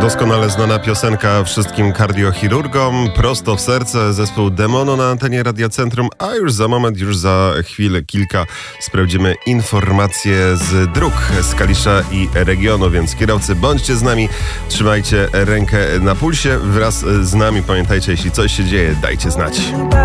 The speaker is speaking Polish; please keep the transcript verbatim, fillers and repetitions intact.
Doskonale znana piosenka wszystkim kardiochirurgom, prosto w serce, zespół Demono na antenie Radia Centrum, a już za moment, już za chwilę kilka sprawdzimy informacje z dróg z Kalisza i regionu, więc kierowcy, bądźcie z nami, trzymajcie rękę na pulsie wraz z nami, pamiętajcie, jeśli coś się dzieje, dajcie znać.